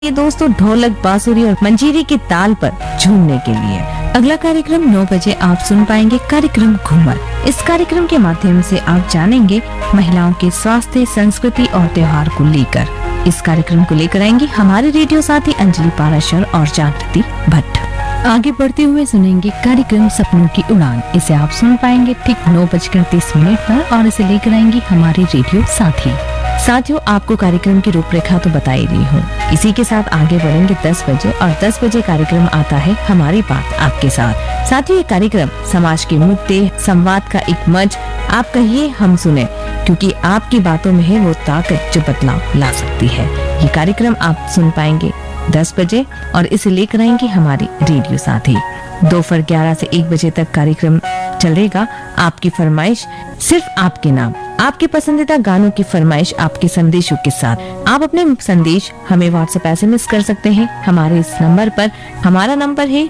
ये दोस्तों ढोलक, बांसुरी और मंजीरी की ताल पर झूमने के लिए। अगला कार्यक्रम 9 बजे आप सुन पाएंगे कार्यक्रम घूमर। इस कार्यक्रम के माध्यम से आप जानेंगे महिलाओं के स्वास्थ्य, संस्कृति और त्योहार को लेकर। इस कार्यक्रम को लेकर आएंगे हमारे रेडियो साथी अंजलि पाराशर और जागृति भट्ट। आगे बढ़ते हुए सुनेंगे कार्यक्रम सपनों की उड़ान। इसे आप सुन पाएंगे ठीक 9:30 पर और इसे लेकर आएंगे हमारे रेडियो साथी। साथियों, आपको कार्यक्रम की रूपरेखा तो बता ही रही हूँ। इसी के साथ आगे बढ़ेंगे 10 बजे और 10 बजे कार्यक्रम आता है हमारी बात आपके साथ। साथियों, ये कार्यक्रम समाज के मुद्दे, संवाद का एक मंच। आप कहिए हम सुने, क्योंकि आपकी बातों में है वो ताकत जो बदलाव ला सकती है। ये कार्यक्रम आप सुन पाएंगे 10 बजे और इसे लेकर आएंगे हमारी रेडियो साथी। दोपहर 11 से 1 बजे तक कार्यक्रम चलेगा आपकी फरमाइश, सिर्फ आपके नाम, आपके पसंदीदा गानों की फरमाइश आपके संदेशों के साथ। आप अपने संदेश हमें व्हाट्सएप SMS कर सकते हैं हमारे इस नंबर पर। हमारा नंबर है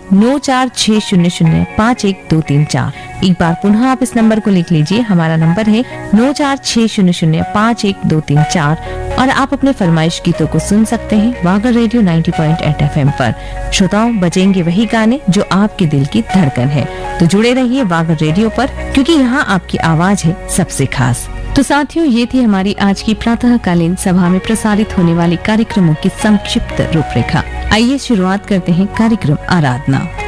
9460051234। एक बार पुनः आप इस नंबर को लिख लीजिए। हमारा नंबर है 9460051234 और आप अपने फरमाइश गीतों को सुन सकते हैं वागर रेडियो 90.8 FM पर। श्रोताओं, बजेंगे वही गाने जो आपके दिल की धड़कन है। तो जुड़े रहिए वागर रेडियो पर, क्योंकि यहाँ आपकी आवाज है सबसे खास। तो साथियों, ये थी हमारी आज की प्रातःकालीन सभा में प्रसारित होने वाले कार्यक्रमों की संक्षिप्त रूपरेखा। आइए शुरुआत करते हैं कार्यक्रम आराधना।